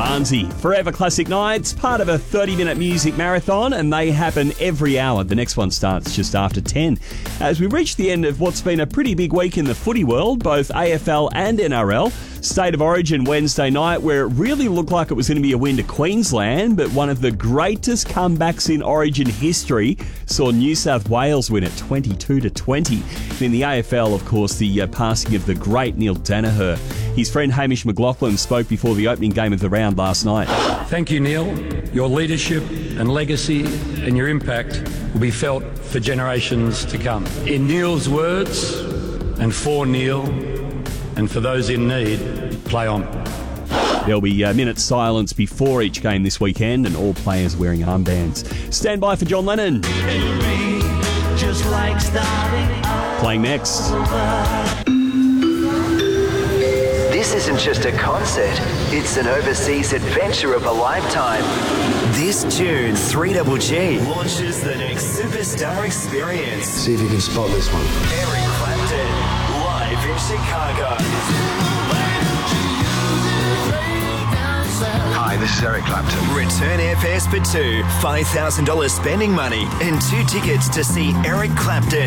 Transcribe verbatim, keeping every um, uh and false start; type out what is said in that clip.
Barnsey. Forever Classic Nights, part of a thirty-minute music marathon, and they happen every hour. The next one starts just after ten. As we reach the end of what's been a pretty big week in the footy world, both A F L and N R L. State of Origin Wednesday night, where it really looked like it was going to be a win to Queensland, but one of the greatest comebacks in Origin history saw New South Wales win at twenty-two to twenty. And in the A F L, of course, the uh, passing of the great Neil Danaher. His friend Hamish McLaughlin spoke before the opening game of the round last night. Thank you, Neil. Your leadership and legacy and your impact will be felt for generations to come. In Neil's words, and for Neil, and for those in need, play on. There'll be a minute's silence before each game this weekend, and all players wearing armbands. Stand by for John Lennon. Just like starting Playing next. This isn't just a concert, it's an overseas adventure of a lifetime. This June, three Double G launches the next superstar experience. See if you can spot this one. Eric Clapton, live in Chicago. Hi, this is Eric Clapton. Return airfares for two, five thousand dollars spending money, and two tickets to see Eric Clapton